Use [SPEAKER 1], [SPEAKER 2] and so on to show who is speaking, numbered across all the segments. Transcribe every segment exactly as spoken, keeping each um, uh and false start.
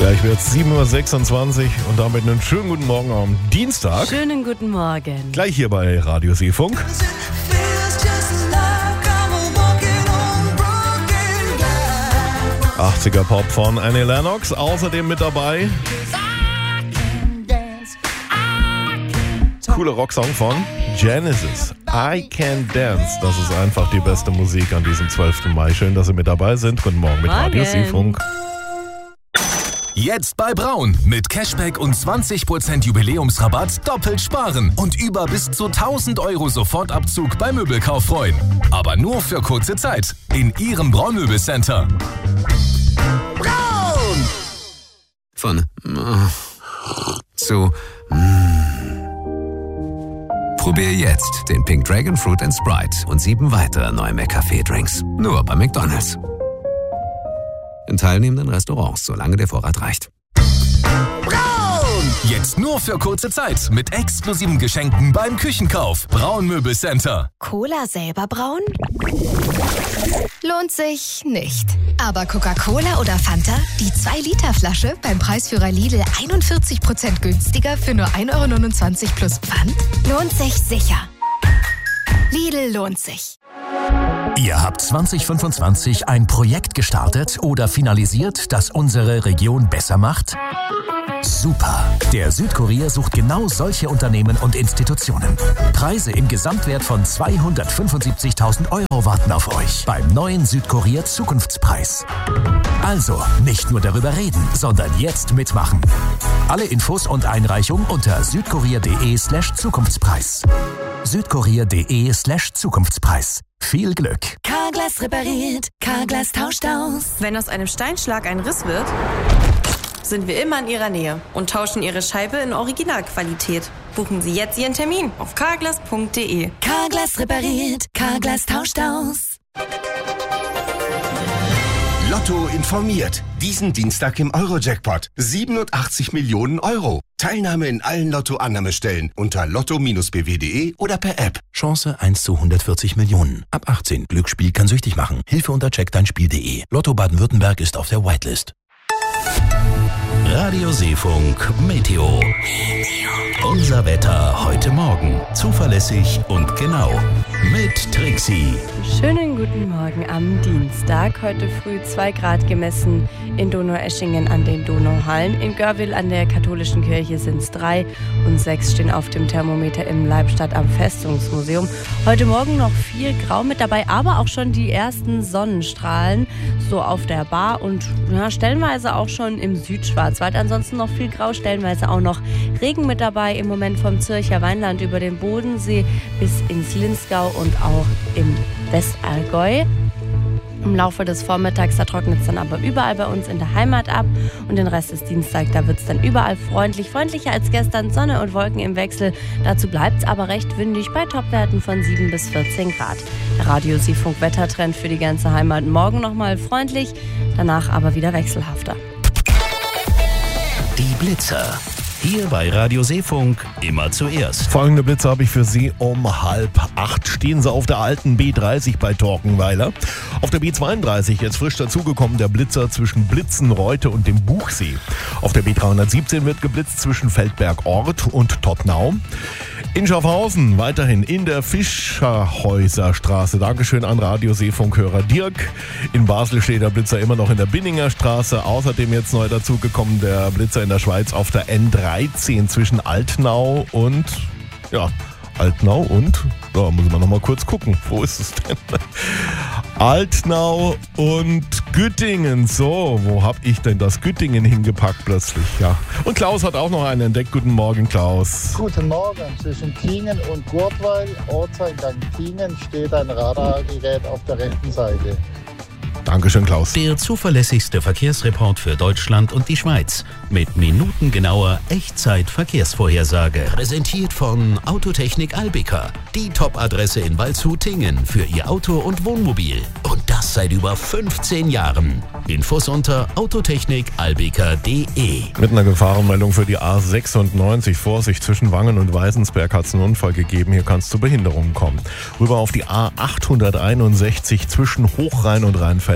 [SPEAKER 1] Gleich wird es sieben Uhr sechsundzwanzig und damit einen schönen guten Morgen am Dienstag.
[SPEAKER 2] Schönen guten Morgen.
[SPEAKER 1] Gleich hier bei Radio Seefunk. achtziger Pop von Annie Lennox. Außerdem mit dabei cooler Rocksong von Genesis. I Can Dance. Das ist einfach die beste Musik an diesem zwölften Mai. Schön, dass Sie mit dabei sind. Guten Morgen mit
[SPEAKER 2] Morgen.
[SPEAKER 1] Radio Seefunk.
[SPEAKER 3] Jetzt bei Braun. Mit Cashback und zwanzig Prozent Jubiläumsrabatt doppelt sparen und über bis zu tausend Euro Sofortabzug beim Möbelkauf freuen. Aber nur für kurze Zeit. In Ihrem Braun Möbelcenter.
[SPEAKER 4] Braun! Von äh, zu mm. Probier jetzt den Pink Dragon Fruit and Sprite und sieben weitere neue McCafé-Drinks. Nur bei McDonald's. In teilnehmenden Restaurants, solange der Vorrat reicht.
[SPEAKER 3] Braun! Jetzt nur für kurze Zeit mit exklusiven Geschenken beim Küchenkauf. Braun Möbelcenter.
[SPEAKER 5] Cola selber brauen? Lohnt sich nicht. Aber Coca-Cola oder Fanta? Die zwei Liter Flasche beim Preisführer Lidl einundvierzig Prozent günstiger für nur ein Euro neunundzwanzig plus Pfand? Lohnt sich sicher. Lidl lohnt sich.
[SPEAKER 6] Ihr habt zwanzig fünfundzwanzig ein Projekt gestartet oder finalisiert, das unsere Region besser macht? Super! Der Südkurier sucht genau solche Unternehmen und Institutionen. Preise im Gesamtwert von zweihundertfünfundsiebzigtausend Euro warten auf euch beim neuen Südkurier Zukunftspreis. Also, nicht nur darüber reden, sondern jetzt mitmachen. Alle Infos und Einreichung unter südkurier.de slash Zukunftspreis. südkurier.de slash Zukunftspreis. Viel Glück!
[SPEAKER 5] Carglass repariert, Carglass tauscht aus.
[SPEAKER 2] Wenn aus einem Steinschlag ein Riss wird, sind wir immer in Ihrer Nähe und tauschen Ihre Scheibe in Originalqualität. Buchen Sie jetzt Ihren Termin auf carglass punkt de.
[SPEAKER 5] Carglass repariert, Carglass tauscht aus.
[SPEAKER 7] Lotto informiert. Diesen Dienstag im Euro-Jackpot. siebenundachtzig Millionen Euro. Teilnahme in allen Lotto-Annahmestellen unter lotto bindestrich b w punkt de oder per App.
[SPEAKER 6] Chance eins zu hundertvierzig Millionen. Ab achtzehn. Glücksspiel kann süchtig machen. Hilfe unter check dein spiel punkt de. Lotto Baden-Württemberg ist auf der Whitelist. Radio Seefunk Meteo. Unser Wetter heute Morgen. Zuverlässig und genau. Mit Trixie.
[SPEAKER 2] Schönen guten Morgen am Dienstag. Heute früh zwei Grad gemessen in Donaueschingen an den Donauhallen. In Görwil an der katholischen Kirche sind es drei und sechs stehen auf dem Thermometer im Leibstadt am Festungsmuseum. Heute Morgen noch viel Grau mit dabei, aber auch schon die ersten Sonnenstrahlen so auf der Bar und ja, stellenweise auch schon im Südschwarzwald. Ansonsten noch viel Grau, stellenweise auch noch Regen mit dabei. Im Moment vom Zürcher Weinland über den Bodensee bis ins Linzgau und auch im Westallgäu. Im Laufe des Vormittags, da trocknet es dann aber überall bei uns in der Heimat ab und den Rest des Dienstags, da wird es dann überall freundlich, freundlicher als gestern, Sonne und Wolken im Wechsel. Dazu bleibt es aber recht windig bei Topwerten von sieben bis vierzehn Grad. Der Radio Seefunk Wettertrend für die ganze Heimat. Morgen nochmal freundlich, danach aber wieder wechselhafter.
[SPEAKER 6] Die Blitzer. Hier bei Radio Seefunk immer zuerst.
[SPEAKER 1] Folgende Blitze habe ich für Sie um halb acht. Stehen Sie auf der alten B dreißig bei Torkenweiler. Auf der B zweiunddreißig, jetzt frisch dazugekommen, der Blitzer zwischen Blitzenreute und dem Buchsee. Auf der B dreihundertsiebzehn wird geblitzt zwischen Feldberg-Ort und Todtnau. In Schaffhausen weiterhin in der Fischerhäuserstraße. Dankeschön an Radio Seefunkhörer Dirk. In Basel steht der Blitzer immer noch in der Binninger Straße. Außerdem jetzt neu dazugekommen der Blitzer in der Schweiz auf der N dreizehn zwischen Altnau und, ja, Altnau und, da muss man noch mal kurz gucken, wo ist es denn? Altnau und Güttingen. So, wo hab ich denn das Güttingen hingepackt plötzlich? Ja. Und Klaus hat auch noch einen entdeckt. Guten Morgen, Klaus.
[SPEAKER 8] Guten Morgen. Zwischen Tingen und Gurtweil, Ortseingang Tingen, steht ein Radargerät auf der rechten Seite.
[SPEAKER 1] Dankeschön, Klaus.
[SPEAKER 6] Der zuverlässigste Verkehrsreport für Deutschland und die Schweiz. Mit minutengenauer Echtzeit-Verkehrsvorhersage. Präsentiert von Autotechnik Albika. Die Top-Adresse in Waldshut-Tingen für Ihr Auto und Wohnmobil. Und das seit über fünfzehn Jahren. Infos unter autotechnik albika punkt de.
[SPEAKER 1] Mit einer Gefahrenmeldung für die A sechsundneunzig. Vorsicht, zwischen Wangen und Weißensberg hat es einen Unfall gegeben. Hier kann es zu Behinderungen kommen. Rüber auf die A achthunderteinundsechzig zwischen Hochrhein und Rheinfeld.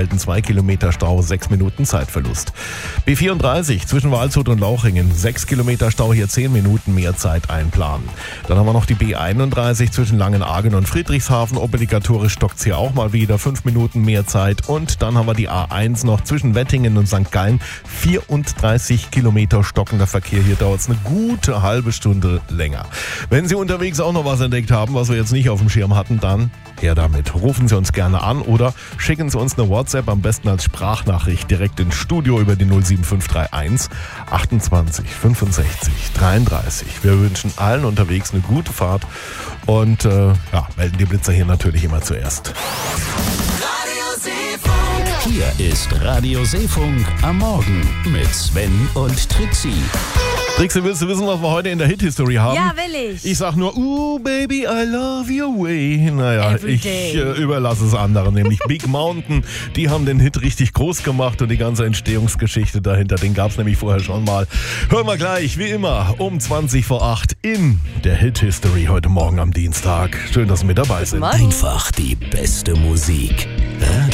[SPEAKER 1] Elberfelden, zwei Kilometer Stau, sechs Minuten Zeitverlust. B vierunddreißig zwischen Waldshut und Lauchringen, sechs Kilometer Stau, hier zehn Minuten mehr Zeit einplanen. Dann haben wir noch die B einunddreißig zwischen Langenargen und Friedrichshafen, obligatorisch stockt's hier auch mal wieder, fünf Minuten mehr Zeit. Und dann haben wir die A eins noch zwischen Wettingen und Sankt Gallen, vierunddreißig Kilometer stockender Verkehr. Hier dauert es eine gute halbe Stunde länger. Wenn Sie unterwegs auch noch was entdeckt haben, was wir jetzt nicht auf dem Schirm hatten, dann her damit. Rufen Sie uns gerne an oder schicken Sie uns eine WhatsApp, am besten als Sprachnachricht direkt ins Studio über die null sieben fünf drei eins achtundzwanzig fünfundsechzig dreiunddreißig. Wir wünschen allen unterwegs eine gute Fahrt und äh, ja, melden die Blitzer hier natürlich immer zuerst.
[SPEAKER 6] Hier ist Radio Seefunk am Morgen mit Sven und Trixie.
[SPEAKER 1] Trixie, willst du wissen, was wir heute in der Hit-History haben?
[SPEAKER 2] Ja, will ich.
[SPEAKER 1] Ich sag nur, ooh, baby, I love your way. Naja,
[SPEAKER 2] Every
[SPEAKER 1] ich
[SPEAKER 2] day.
[SPEAKER 1] äh, überlasse es anderen, nämlich Big Mountain. Die haben den Hit richtig groß gemacht und die ganze Entstehungsgeschichte dahinter, den gab's nämlich vorher schon mal. Hören wir gleich, wie immer, um zwanzig vor acht in der Hit-History heute Morgen am Dienstag. Schön, dass Sie mit dabei sind.
[SPEAKER 2] Morgen.
[SPEAKER 6] Einfach die beste Musik.